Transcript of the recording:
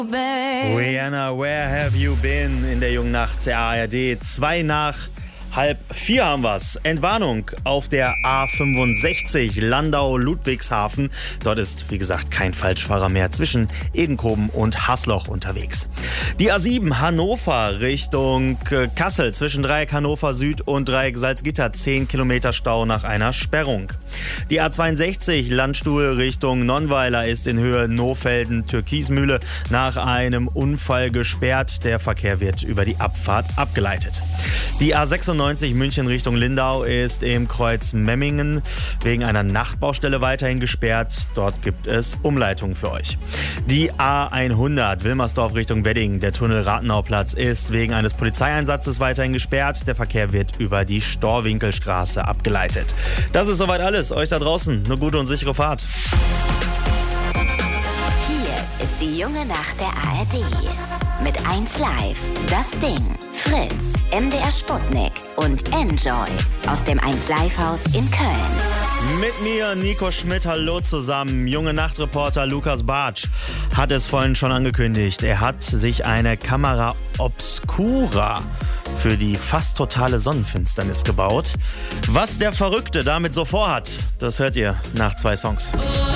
Rihanna, where have you been? In der jungen Nacht der ARD. 3:30 haben wir's. Entwarnung auf der A65 Landau-Ludwigshafen. Dort ist, wie gesagt, kein Falschfahrer mehr zwischen Edenkoben und Hasloch unterwegs. Die A7 Hannover Richtung Kassel zwischen Dreieck Hannover Süd und Dreieck Salzgitter. 10 Kilometer Stau nach einer Sperrung. Die A62 Landstuhl Richtung Nonnweiler ist in Höhe Nohfelden-Türkismühle nach einem Unfall gesperrt. Der Verkehr wird über die Abfahrt abgeleitet. Die A96 München Richtung Lindau ist im Kreuz Memmingen wegen einer Nachtbaustelle weiterhin gesperrt. Dort gibt es Umleitungen für euch. Die A100 Wilmersdorf Richtung Wedding, der Tunnel Rathenauplatz, ist wegen eines Polizeieinsatzes weiterhin gesperrt. Der Verkehr wird über die Storwinkelstraße abgeleitet. Das ist soweit alles. Euch da draußen eine gute und sichere Fahrt. Hier ist die junge Nacht der ARD. Mit 1Live, Das Ding, Fritz, MDR Sputnik und Enjoy aus dem 1Live-Haus in Köln. Mit mir, Nico Schmidt, hallo zusammen. Junge Nachtreporter Lukas Bartsch hat es vorhin schon angekündigt. Er hat sich eine Kamera Obscura für die fast totale Sonnenfinsternis gebaut. Was der Verrückte damit so vorhat, das hört ihr nach 2 Songs.